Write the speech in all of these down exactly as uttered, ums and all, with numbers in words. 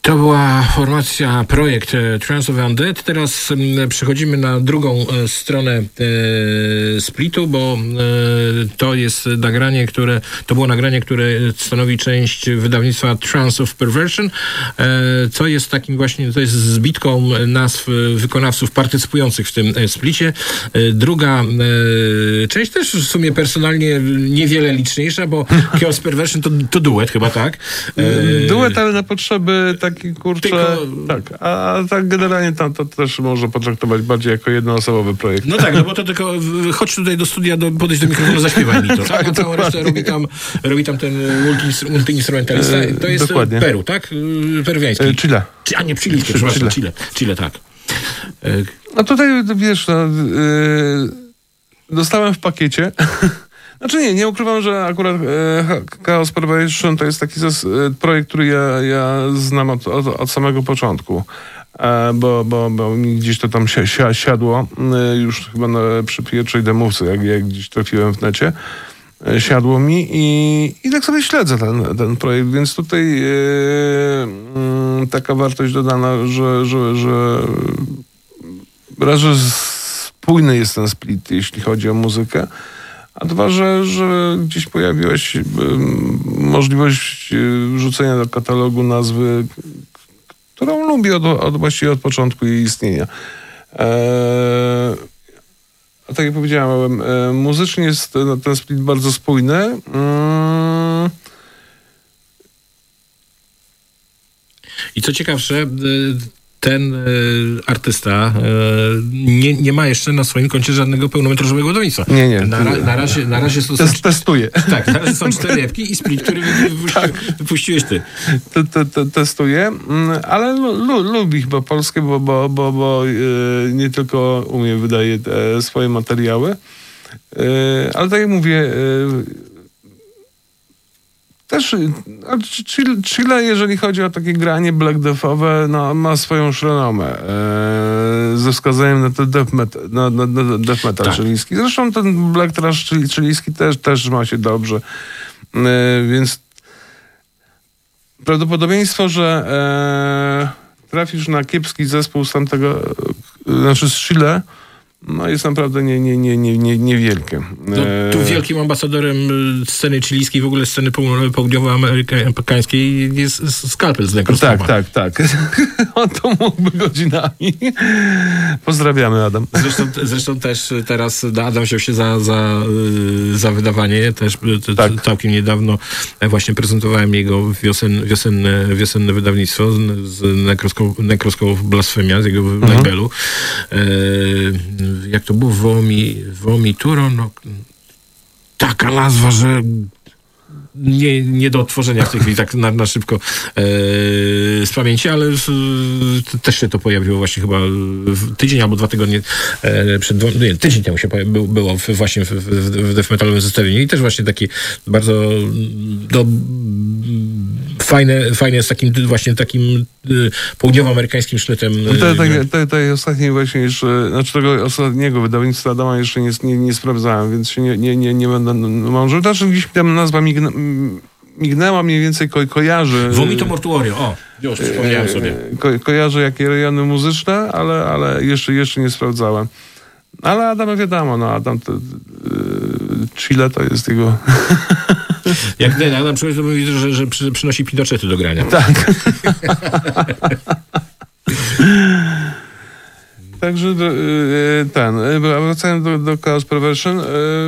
To była formacja, projekt Trance of the Undead. Teraz przechodzimy na drugą stronę e, splitu, bo e, to jest nagranie, które, to było nagranie, które stanowi część wydawnictwa Trance of Perversion, e, co jest takim właśnie, to jest zbitką nazw wykonawców partycypujących w tym splicie. E, druga e, część też w sumie personalnie niewiele liczniejsza, bo Chaos Perversion to, to duet chyba, tak? E, duet, ale na potrzeby tak kurczę, Tylko... tak, a tak generalnie tam to też można potraktować bardziej jako jednoosobowy projekt. No tak, no bo to tylko chodź tutaj do studia, do, podejść do mikrofonu, zaśpiewaj mi to, tak? tak? A całą resztę robi tam, robi tam ten multi-instrumentalista. To jest dokładnie. Peru, tak? Peruwiański. Chile. A nie, chilijski, przepraszam, Chile. Chile, tak. No tutaj, wiesz, no, yy, dostałem w pakiecie. Znaczy nie, nie ukrywam, że akurat e, Chaos Perversion to jest taki zas, e, projekt, który ja, ja znam od, od, od samego początku, e, bo, bo, bo mi gdzieś to tam si, si, siadło, e, już chyba na, przy pierwszej demówce, jak, jak gdzieś trafiłem w necie, e, siadło mi i, i tak sobie śledzę ten, ten projekt, więc tutaj e, m, taka wartość dodana, że, że, że raz, że spójny jest ten split, jeśli chodzi o muzykę, a dwa, że, że gdzieś pojawiła się możliwość wrzucenia do katalogu nazwy, którą lubię od, od, właściwie od początku jej istnienia. Eee, a tak jak powiedziałem, e, muzycznie jest ten, ten split bardzo spójny. Eee, I co ciekawsze, ten y, artysta y, nie, nie ma jeszcze na swoim koncie żadnego pełnometrażowego wydawnictwa. Nie, nie. Na, na razie, na razie są... Test, testuję. Tak, na razie są cztery epki i split, który wypuści, tak. wypuściłeś ty. Te, te, te, testuję, ale lu, lubi chyba Polskę, bo, bo, bo, bo yy, nie tylko u mnie wydaje te swoje materiały, yy, ale tak jak mówię, yy, też Chile, jeżeli chodzi o takie granie black deathowe, no, ma swoją renomę e, ze wskazaniem na ten death metal, na, na, na death metal tak. chilijski. Zresztą ten black trash chilijski też, też ma się dobrze. E, więc prawdopodobieństwo, że e, trafisz na kiepski zespół z tamtego, e, znaczy z Chile, no jest naprawdę nie, nie, nie, nie, nie, niewielkie. No, tu wielkim ambasadorem sceny chilijskiej, w ogóle sceny południowoamerykańskiej jest Skalpel z Necroscopy. Tak, tak, tak. On to mógłby godzinami. Pozdrawiamy, Adam. Zresztą, zresztą też teraz Adam wziął się za, za, za wydawanie. Też tak. Całkiem niedawno właśnie prezentowałem jego wiosen, wiosenne, wiosenne wydawnictwo z Necroscope Blasfemia, z jego mhm. labelu. E, jak to było? Womi, Vomituro, no taka nazwa, że nie, nie do odtworzenia w tej chwili, tak na, na szybko e, z pamięci, ale w, też się to pojawiło właśnie chyba w tydzień albo dwa tygodnie e, przed, nie, tydzień temu się pojawi, było w, właśnie w, w, w death metalowym zestawieniu i też właśnie taki bardzo do, fajne, fajne z takim właśnie takim y, południowoamerykańskim sznytem. Tej ostatniej właśnie jeszcze, znaczy tego ostatniego wydawnictwa Adama jeszcze nie, nie, nie sprawdzałem, więc się nie, nie, nie, nie będę mądrze. Znaczy gdzieś mi tam nazwa mignę, mignęła mniej więcej, ko, kojarzy. Vomito Mortuorio, o, już przypomniałem sobie. Ko, kojarzę jakie rejony muzyczne, ale, ale jeszcze, jeszcze nie sprawdzałem. Ale Adam wiadomo, no Adam to, yy, Chile to jest jego... Jak ten Adam przychodzi, to mówi, że, że przy, przynosi pinoczety do grania. Tak. Także do, yy, ten, wracając do, do Chaos Perversion, yy,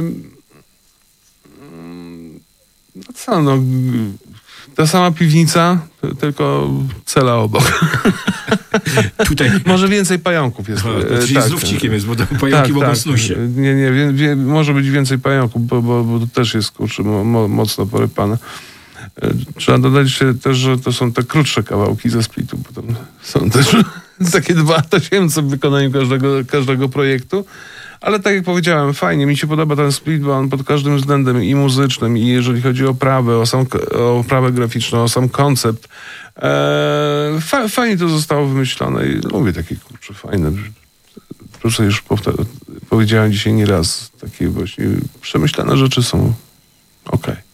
no co, no ta sama piwnica, tylko cela obok. Tutaj. Może więcej pająków jest. No, czyli tak, z lufcikiem jest, bo pająki tak, mogą tak. snuć się. Nie, nie, wie, wie, może być więcej pająków, bo, bo, bo to też jest kurczę, mo, mocno porypane. Trzeba dodać się też, że to są te krótsze kawałki ze splitu, bo tam są też takie dwa tysiące w wykonaniu każdego, każdego projektu. Ale tak jak powiedziałem, fajnie, mi się podoba ten split, bo on pod każdym względem i muzycznym, i jeżeli chodzi o oprawę, o, sam, o oprawę graficzną, o sam koncept, e, fa, fajnie to zostało wymyślone i lubię takie kurczę fajne. Proszę, już powta- powiedziałem dzisiaj nieraz, takie właśnie przemyślane rzeczy są okej. Okay.